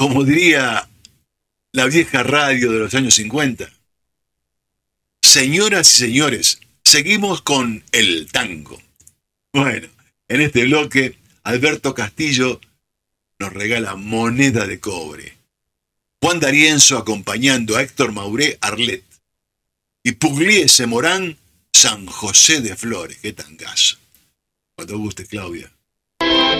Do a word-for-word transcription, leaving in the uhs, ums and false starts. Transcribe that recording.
como diría la vieja radio de los años cincuenta. Señoras y señores, seguimos con el tango. Bueno, en este bloque, Alberto Castillo nos regala Moneda de Cobre. Juan D'Arienzo acompañando a Héctor Mauré, Arlet. Y Pugliese Morán, San José de Flores. Qué tangazo. Cuando guste, Claudia.